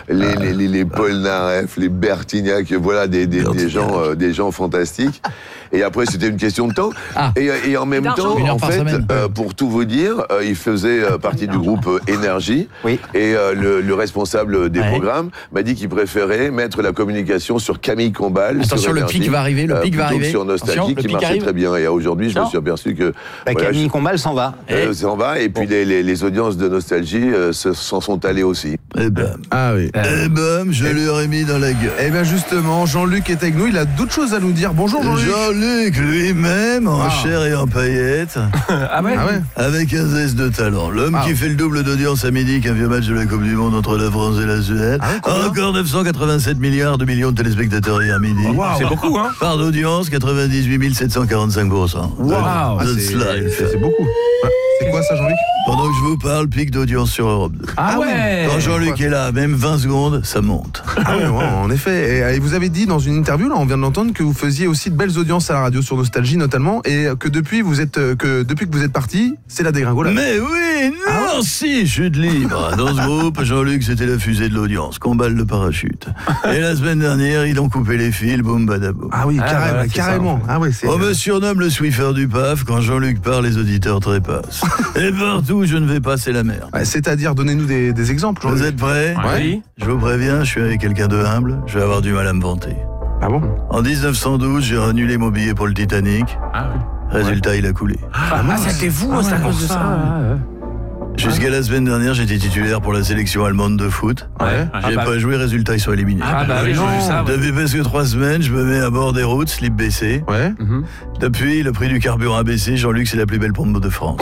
les Polnareff, les Bertignac, voilà des gens fantastiques. Et après, c'était une question de temps. Et en même temps, en fait, pour tout vous dire, il faisait partie du groupe Énergie. Oui. Et le responsable des programmes m'a dit qu'il préférait mettre la communication sur Camille Combal. Attention, le pic va arriver, sur Nostalgie, qui marchait très bien. Et aujourd'hui, je me suis aperçu que... Camille Combal s'en va. S'en va, et puis les audiences de Nostalgie s'en sont allées aussi. Et bam. Ah oui. Et bam, je lui aurais mis dans la gueule. Et bien justement, Jean-Luc est avec nous, il a d'autres choses à nous dire. Bonjour Jean-Luc. Jean-Luc lui-même, en chair et en paillettes. Ah ouais. Avec un zeste de talent. L'homme qui fait le double d'audience à midi qu'un vieux match de la Coupe du Monde entre la France et la Suède. Encore 987 millions de téléspectateurs hier midi. C'est beaucoup, hein. Part d'audience, 98 745%. Waouh, c'est beaucoup. C'est quoi ça, Jean-Luc? Pendant que je vous parle, pic d'audience sur Europe 2. Ah ouais. Quand Jean-Luc est là, même 20 secondes, ça monte. Ah ouais, en effet. Et vous avez dit dans une interview, là, on vient de l'entendre, que vous faisiez aussi de belles audiences à la radio sur Nostalgie notamment, et que depuis que vous êtes parti, c'est la dégringolade. Mais oui, non, si, chute libre. Dans ce groupe, Jean-Luc, c'était la fusée de l'audience, comballe le parachute. Et la semaine dernière, ils ont coupé les fils, boum badaboum. Ah oui, carrément. Ça, en fait. On me surnomme le Swiffer du PAF. Quand Jean-Luc parle, les auditeurs trépassent. Et partout où je ne vais pas, c'est la merde. C'est-à-dire, donnez-nous des exemples. Vous êtes prêts? Oui. Je vous préviens, je suis avec quelqu'un de humble, je vais avoir du mal à me vanter. Ah bon? En 1912, j'ai annulé mon billet pour le Titanic. Résultat, il a coulé. C'était vous, c'est à cause de ça. Jusqu'à la semaine dernière, j'étais titulaire pour la sélection allemande de foot. J'ai pas joué, résultat, ils sont éliminés. Oui, j'ai vu ça. Depuis presque 3 semaines, je me mets à bord des routes, slip baissé. Depuis, le prix du carburant a baissé. Jean-Luc, c'est la plus belle pompe de France.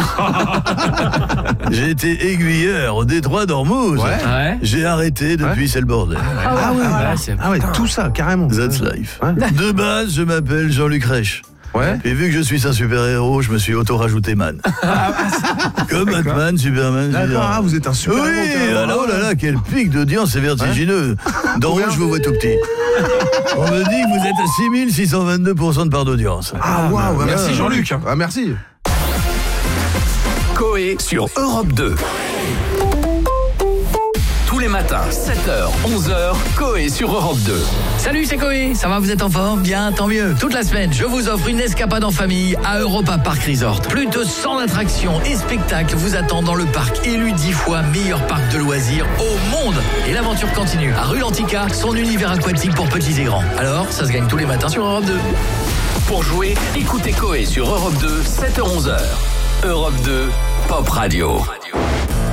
J'ai été aiguilleur au détroit d'Ormuz. J'ai arrêté, depuis, c'est le bordel. Tout ça, carrément. That's life. De base, je m'appelle Jean-Luc Reich. Et vu que je suis un super-héros, je me suis auto-rajouté man. Comme Batman, Superman. D'accord, vous êtes un super-héros. Oui, alors, oh là là, quel pic d'audience, c'est vertigineux. D'en haut, je vous vois tout petit. On me dit que vous êtes à 6622% de part d'audience. Ah, waouh, merci Jean-Luc. Ah, merci. Coé sur Europe 2. Tous les matins, 7h, 11h, Coé sur Europe 2. Salut, c'est Coé. Ça va, vous êtes en forme? Bien, tant mieux. Toute la semaine, je vous offre une escapade en famille à Europa Park Resort. Plus de 100 attractions et spectacles vous attendent dans le parc, élu 10 fois meilleur parc de loisirs au monde. Et l'aventure continue. À Rue Lantica, son univers aquatique pour petits et grands. Alors, ça se gagne tous les matins sur Europe 2. Pour jouer, écoutez Coé sur Europe 2, 7h-11h. Europe 2, Pop Radio.